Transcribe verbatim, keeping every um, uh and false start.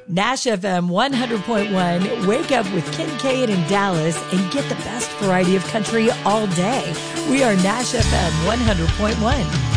Nash F M one hundred point one. Wake up with Kincaid and Dallas and get the best variety of country all day. We are Nash F M one hundred point one.